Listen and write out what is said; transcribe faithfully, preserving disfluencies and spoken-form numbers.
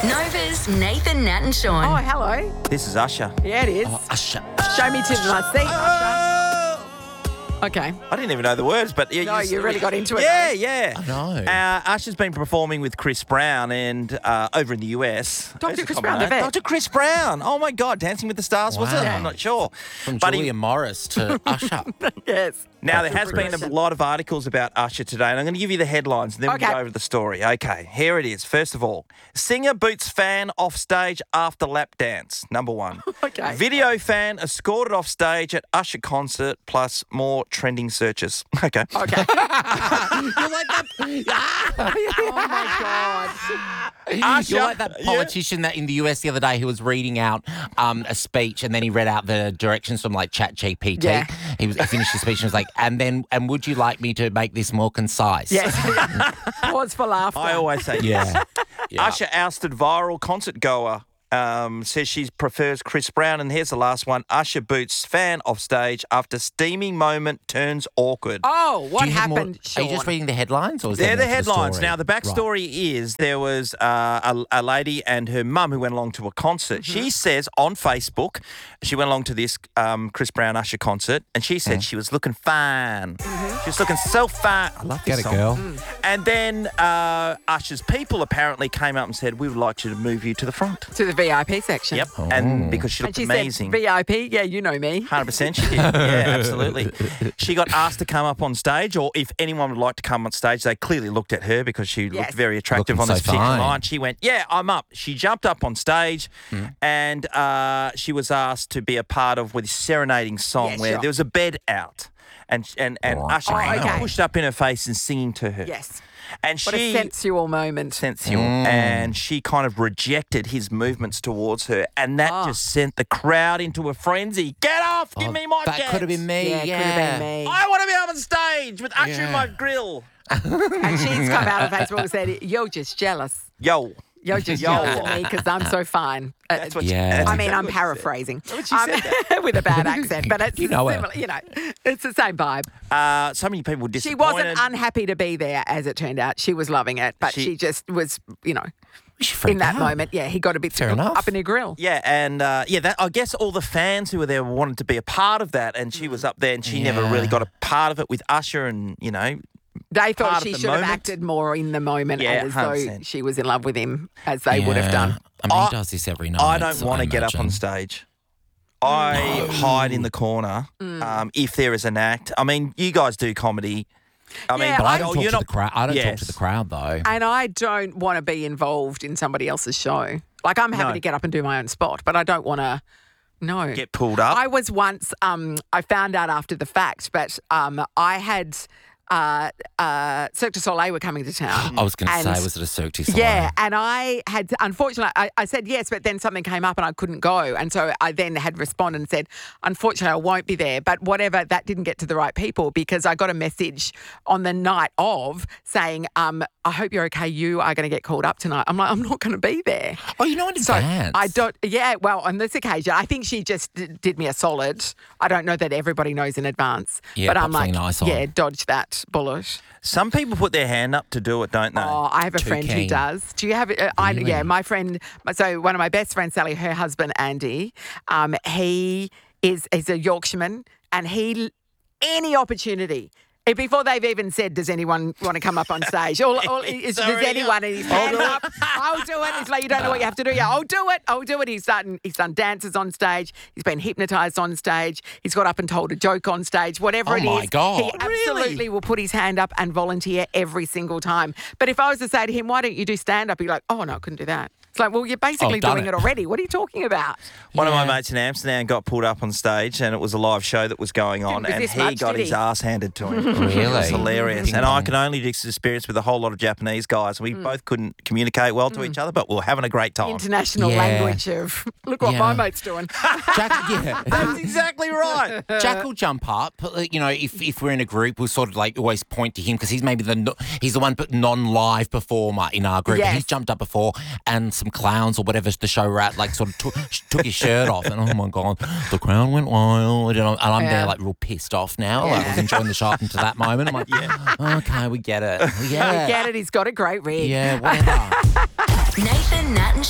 Nova's Nathan, Nat and Sean. Oh, hello. This is Usher. Yeah, it is. Oh, Usher. Show me to my seat, Usher. Okay. I didn't even know the words, but yeah, No, you really got into it, Yeah, though. yeah. I know. Uh, Usher's been performing with Chris Brown and uh, over in the U S. Doctor There's a Chris common Brown, the name. vet. Doctor Chris Brown. Oh my God, Dancing with the Stars was it? Wow. I'm not sure. From But he- Julia Morris to Usher. Yes. Now, there has been a lot of articles about Usher today, and I'm going to give you the headlines, and then Okay. we'll go over the story. Okay, here it is. First of all, singer boots fan off stage after lap dance, number one. Okay. Video fan escorted off stage at Usher concert, plus more trending searches. Okay. Okay. You're like that. Oh, my God. Usher, You're like that yeah. politician that in the U S the other day who was reading out um, a speech and then he read out the directions from like Chat G P T. Yeah. He was he finished the speech and was like, and then and would you like me to make this more concise? Yes. Pause for laughter. I always say Yeah. yeah. Usher ousted viral concert goer. Um, says she prefers Chris Brown. And here's the last one. Usher boots fan off stage after steaming moment turns awkward. Oh, what Do you have more- happened, Are Sean? you just reading the headlines, or is They're there the more to headlines. story? Now, the backstory is there was uh, a, a lady and her mum who went along to a concert. Mm-hmm. She says on Facebook, she went along to this um, Chris Brown Usher concert, and she said she was looking fine. She was looking so fine. I love this Mm-hmm. Get it, song. girl. And then uh, Usher's people apparently came up and said, we would like you to move you to the front. To the V I P section. Yep. Oh. And because she And looked she amazing. said, V I P, yeah, you know me. one hundred percent she did. Yeah, absolutely. She got asked to come up on stage, or if anyone would like to come on stage, they clearly looked at her because she Yes. looked very attractive Looking on this so particular fine. night. She went, yeah, I'm up. She jumped up on stage and uh, she was asked to be a part of with a serenading song Yeah, where sure. there was a bed out. And and, and Right. Usher Oh, came okay. pushed up in her face and singing to her. Yes. And What she a sensual moment. sensual, and she kind of rejected his movements towards her, and that Oh. just sent the crowd into a frenzy. Get off! Give Oh, me my That chance. could have been me. Yeah, Yeah, it could have been me. I want to be up on stage with Usher in Yeah. my grill. And she's come out on Facebook and said, you're just jealous. Yo, You're just Yo. jealous of me because I'm so fine. Uh, that's what. Yeah. She, that's I mean, I'm exactly what she said. paraphrasing. what she Um, said with a bad accent, but it's You know her. similar, you know, it's the same vibe. Uh, so many people were She disappointed. wasn't unhappy to be there, as it turned out. She was loving it, but She- she, just was, you know, She freaked in that out. moment, yeah, he got a bit Fair up enough. in her grill. Yeah, and uh, yeah, that, I guess all the fans who were there wanted to be a part of that, and she was up there, and she never Yeah. really got a part of it with Usher, and you know, They Part thought of she the should have moment. acted more in the moment, Yeah, and as one hundred though percent. she was in love with him, as they would have Yeah. done. I mean, I- he does this every night. I don't so want to I get up on imagine. stage. I hide in the corner um, if there is an act. I mean, you guys do comedy. I mean, Yeah, But I I- don't oh, talk you're to not- the crowd. I don't talk Yes. to the crowd though. And I don't want to be involved in somebody else's show. Like, I'm happy No. to get up and do my own spot, but I don't want to. No. Get pulled up. I was once, um, I found out after the fact, but um, I had uh, uh, Cirque du Soleil were coming to town. I was going to And- say, was it a Cirque du Soleil? Yeah, and I had, unfortunately, I, I said yes, but then something came up and I couldn't go. And so I then had responded and said, unfortunately, I won't be there. But whatever, that didn't get to the right people because I got a message on the night of saying, um, I hope you're okay. You are going to get called up tonight. I'm like, I'm not going to be there. Oh, you know in So advance. I don't, yeah, well, on this occasion, I think she just d- did me a solid. I don't know that everybody knows in advance. Yeah, but I'm pop like, something nice on. yeah, dodge that bullet. Some people put their hand up to do it, don't they? Oh, I have a Too friend who keen. does. Do you have? Uh, I, Really? yeah, my friend. So one of my best friends, Sally, her husband Andy, um, he is is a Yorkshireman, and he any opportunity. eh, Before they've even said, does anyone want to come up on stage? All, all, is, does Sorry, anyone? And his hand up. I'll do it. It's like, you don't know what you have to do. Yeah, I'll do it. I'll do it. He's done, he's done dances on stage. He's been hypnotised on stage. He's got up and told a joke on stage. Whatever Oh it is. my God. He absolutely Really? will put his hand up and volunteer every single time. But if I was to say to him, why don't you do stand-up? He'd be like, oh, no, I couldn't do that. It's like, well, you're basically I've done doing it. it. already. What are you talking about? One of my Yeah. mates in Amsterdam got pulled up on stage, and it was a live show that was going on, Didn't and resist he much, got did his he? ass handed to him. It Really? was hilarious. Ding And I dong. can only do this experience with a whole lot of Japanese guys. We both couldn't communicate well to each other, but we were having a great time. International Yeah. language of, look what Yeah. my mate's doing. Jack, yeah. That's exactly right. Jack will jump up. uh, You know, if, if we're in a group, we'll sort of like always point to him because he's maybe the no- he's the one but non-live performer in our group. Yes. He's jumped up before, and some clowns or whatever the show we're at like sort of took took his shirt off, and oh my god, the crowd went wild, and I'm, and I'm Yeah. there like real pissed off now. Like, I was enjoying the show up until that moment. I'm like, yeah, okay, we get it. We get I it. get it. He's got a great rig. Yeah, whatever. Nathan, Nat and